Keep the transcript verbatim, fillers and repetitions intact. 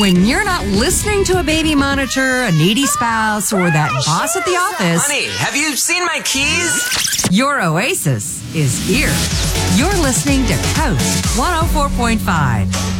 When you're not listening to a baby monitor, a needy spouse, or that boss at the office, Honey, have you seen my keys? your oasis is here. You're listening to Coast one oh four point five.